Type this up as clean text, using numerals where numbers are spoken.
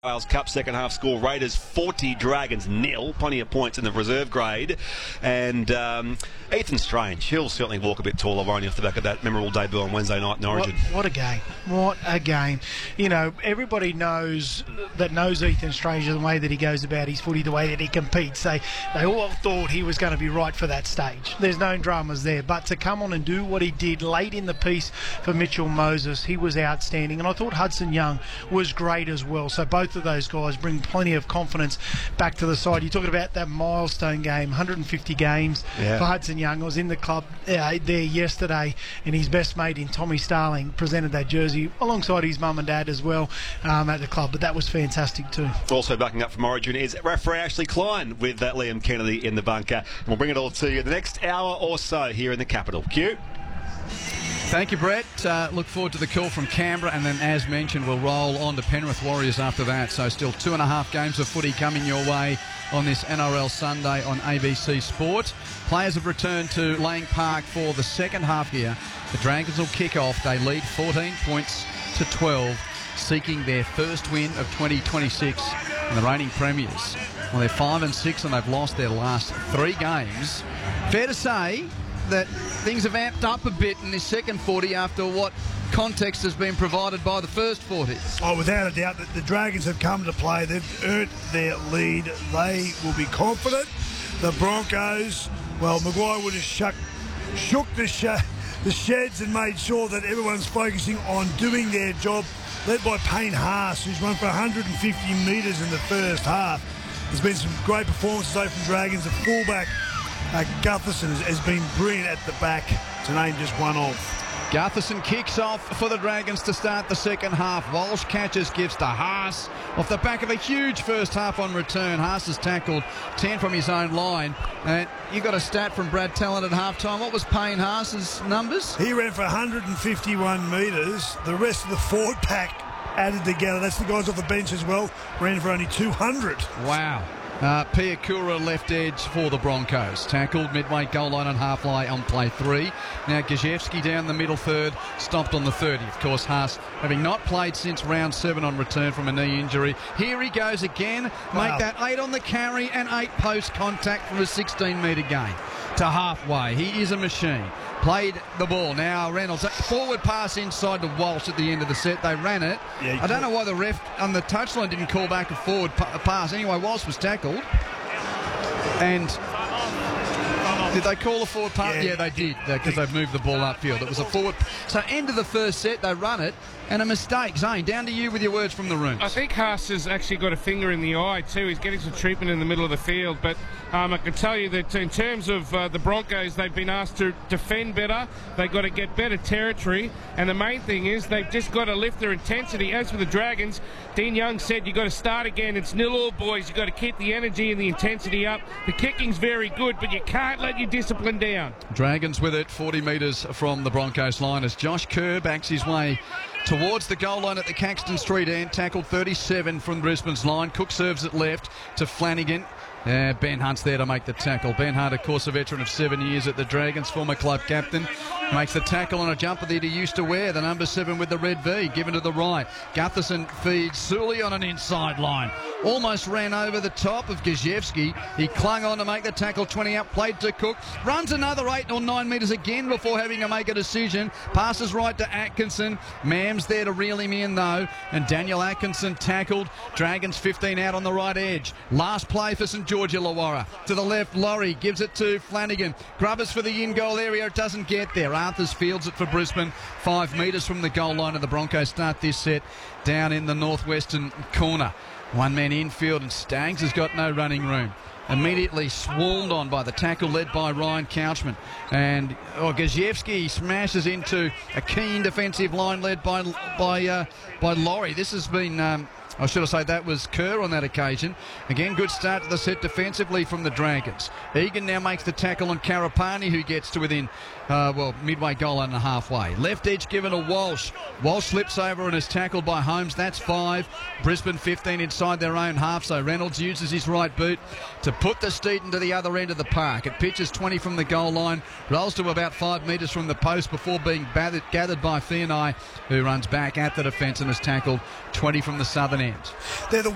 Wales Cup second half score, Raiders 40, Dragons 0. Plenty of points in the reserve grade. And Ethan Strange, he'll certainly walk a bit taller, won't he, off the back of that memorable debut on Wednesday night in Origin. What a game. What a game. You know, everybody knows Ethan Strange, the way that he goes about his footy, the way that he competes. They all thought he was going to be right for that stage. There's no dramas there. But to come on and do what he did late in the piece for Mitchell Moses, he was outstanding. And I thought Hudson Young was great as well. So both of those guys bring plenty of confidence back to the side. You're talking about that milestone game, 150 games for Hudson Young. I was in the club there yesterday, and his best mate in Tommy Starling presented that jersey alongside his mum and dad as well at the club. But that was fantastic too. Also backing up from Origin is referee Ashley Klein with Liam Kennedy in the bunker. And we'll bring it all to you the next hour or so here in the capital. Q. Thank you, Brett. Look forward to the call from Canberra, and then, as mentioned, we'll roll on to Penrith Warriors after that. So still 2.5 games of footy coming your way on this NRL Sunday on ABC Sport. Players have returned to Lang Park for the second half here. The Dragons will kick off. They lead 14 points to 12, seeking their first win of 2026 and the reigning premiers. Well, they're 5-6 and they've lost their last 3 games. Fair to say that things have amped up a bit in this second 40 after what context has been provided by the first 40. Oh, without a doubt, that the Dragons have come to play. They've earned their lead. They will be confident. The Broncos, well, Maguire would have shook the sheds and made sure that everyone's focusing on doing their job, led by Payne Haas, who's run for 150 metres in the first half. There's been some great performances though from Dragons. The fullback Gutherson has been brilliant at the back, to name just one of. Gutherson kicks off for the Dragons to start the second half. Walsh catches, gives to Haas off the back of a huge first half on return. Haas has tackled 10 from his own line. And you got a stat from Brad Talent at halftime. What was Payne Haas's numbers? He ran for 151 metres. The rest of the forward pack added together, that's the guys off the bench as well, ran for only 200. Wow. Piakura left edge for the Broncos. Tackled midway goal line and half line on play 3. Now Gajewski down the middle third, stopped on the 30. Of course, Haas having not played since round 7 on return from a knee injury. Here he goes again. Wow. Make that 8 on the carry and 8 post contact from a 16-metre gain to halfway. He is a machine. Played the ball. Now Reynolds, forward pass inside to Walsh at the end of the set. They ran it. Yeah, I don't know why the ref on the touchline didn't call back a forward pass. Anyway, Walsh was tackled. And did they call a forward pass? Yeah, they did, because they've moved the ball upfield. It was a forward. So end of the first set, they run it. And a mistake. Zane, down to you with your words from the room. I think Haas has actually got a finger in the eye too. He's getting some treatment in the middle of the field. But I can tell you that in terms of the Broncos, they've been asked to defend better. They've got to get better territory. And the main thing is they've just got to lift their intensity. As for the Dragons, Dean Young said you've got to start again. It's 0-0, boys. You've got to keep the energy and the intensity up. The kicking's very good, but you can't let your discipline down. Dragons with it, 40 metres from the Broncos line as Josh Kerr backs his way towards the goal line at the Caxton Street end. Tackled 37 from Brisbane's line. Cook serves it left to Flanagan. Ben Hunt's there to make the tackle. Ben Hunt, of course, a veteran of 7 years at the Dragons, former club captain. Makes the tackle on a jumper that he used to wear, the number 7 with the red V, given to the right. Gutherson feeds Sully on an inside line. Almost ran over the top of Gajewski. He clung on to make the tackle, 20 out, played to Cook. Runs another 8 or 9 metres again before having to make a decision. Passes right to Atkinson. Mams there to reel him in, though. And Daniel Atkinson tackled. Dragons 15 out on the right edge. Last play for St George Illawarra. To the left, Laurie gives it to Flanagan. Grubbers for the in-goal area. It doesn't get there. Arthurs fields it for Brisbane. 5 metres from the goal line of the Broncos start this set down in the northwestern corner. One man infield and Staggs has got no running room. Immediately swarmed on by the tackle led by Ryan Couchman. And Gajewski smashes into a keen defensive line led by Laurie. This has been... I should have said that was Kerr on that occasion. Again, good start to the set defensively from the Dragons. Egan now makes the tackle on Karapani, who gets to within, midway goal line and halfway. Left edge given to Walsh. Walsh slips over and is tackled by Holmes. That's 5. Brisbane 15 inside their own half, so Reynolds uses his right boot to put the Steeton to the other end of the park. It pitches 20 from the goal line, rolls to about 5 metres from the post before being gathered by Fianai, who runs back at the defence and is tackled 20 from the southern end. They're the